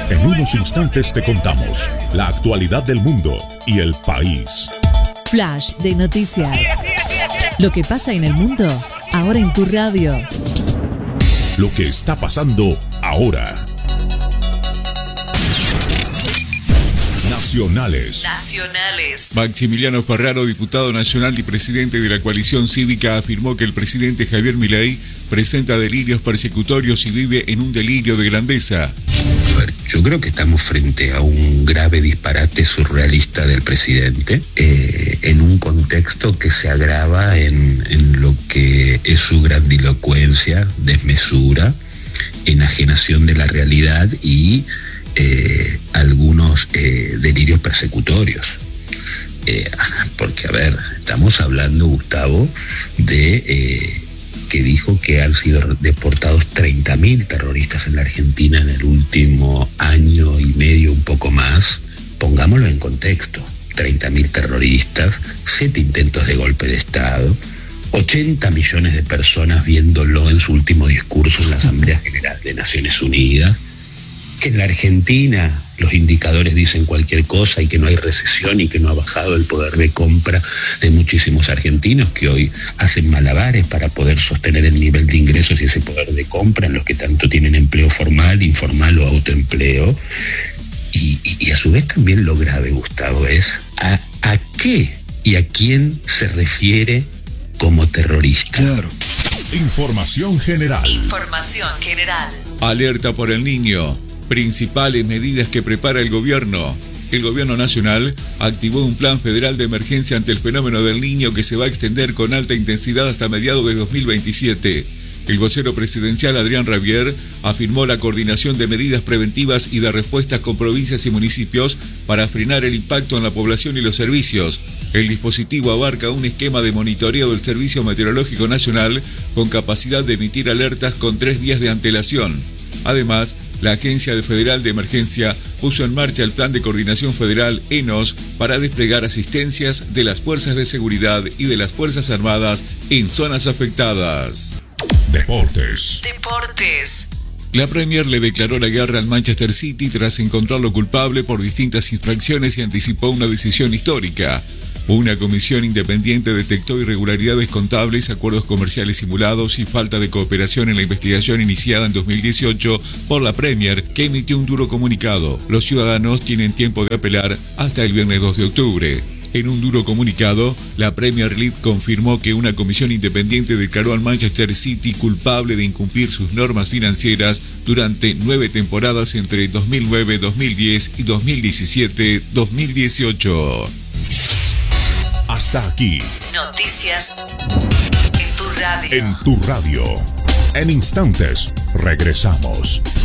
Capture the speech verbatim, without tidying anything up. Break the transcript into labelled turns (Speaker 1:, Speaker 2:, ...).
Speaker 1: En unos instantes te contamos la actualidad del mundo y el país.
Speaker 2: Flash de noticias. Lo que pasa en el mundo, ahora en tu radio.
Speaker 1: Lo que está pasando ahora. Nacionales.
Speaker 2: Nacionales.
Speaker 3: Maximiliano Ferraro, diputado nacional y presidente de la coalición cívica, afirmó que el presidente Javier Milei presenta delirios persecutorios y vive en un delirio de grandeza.
Speaker 4: A ver, yo creo que estamos frente a un grave disparate surrealista del presidente, eh, en un contexto que se agrava en, en lo que es su grandilocuencia, desmesura, enajenación de la realidad y eh, algunos eh, delirios persecutorios. Eh, porque, a ver, estamos hablando, Gustavo, de... Eh, que dijo que han sido deportados treinta mil terroristas en la Argentina en el último año y medio, un poco más. Pongámoslo en contexto: treinta mil terroristas, siete intentos de golpe de Estado, ochenta millones de personas viéndolo en su último discurso en la Asamblea General de Naciones Unidas, que en la Argentina los indicadores dicen cualquier cosa y que no hay recesión y que no ha bajado el poder de compra de muchísimos argentinos que hoy hacen malabares para poder sostener el nivel de ingresos y ese poder de compra en los que tanto tienen empleo formal, informal o autoempleo. Y, y, y a su vez también lo grave, Gustavo, es a, a qué y a quién se refiere como terrorista.
Speaker 1: Claro. Información general.
Speaker 2: Información general.
Speaker 3: Alerta por el niño. Principales medidas que prepara el gobierno. El gobierno nacional activó un plan federal de emergencia ante el fenómeno del niño que se va a extender con alta intensidad hasta mediados de dos mil veintisiete. El vocero presidencial Adrián Rabier afirmó la coordinación de medidas preventivas y de respuestas con provincias y municipios para frenar el impacto en la población y los servicios. El dispositivo abarca un esquema de monitoreo del Servicio Meteorológico Nacional con capacidad de emitir alertas con tres días de antelación. Además, la Agencia Federal de Emergencia puso en marcha el Plan de Coordinación Federal E N O S para desplegar asistencias de las fuerzas de seguridad y de las Fuerzas Armadas en zonas afectadas.
Speaker 1: Deportes.
Speaker 2: Deportes.
Speaker 3: La Premier le declaró la guerra al Manchester City tras encontrarlo culpable por distintas infracciones y anticipó una decisión histórica. Una comisión independiente detectó irregularidades contables, acuerdos comerciales simulados y falta de cooperación en la investigación iniciada en dos mil dieciocho por la Premier, que emitió un duro comunicado. Los ciudadanos tienen tiempo de apelar hasta el viernes dos de octubre. En un duro comunicado, la Premier League confirmó que una comisión independiente declaró al Manchester City culpable de incumplir sus normas financieras durante nueve temporadas entre dos mil nueve dos mil diez y dos mil diecisiete dos mil dieciocho.
Speaker 1: Hasta aquí.
Speaker 2: Noticias en tu radio.
Speaker 1: En tu radio. En instantes, regresamos.